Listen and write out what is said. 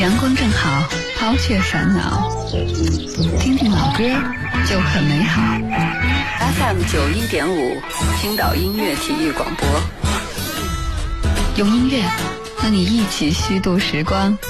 阳光正好，抛却烦恼，听听老歌就很美好。FM 91.5，青岛音乐体育广播，用音乐和你一起虚度时光。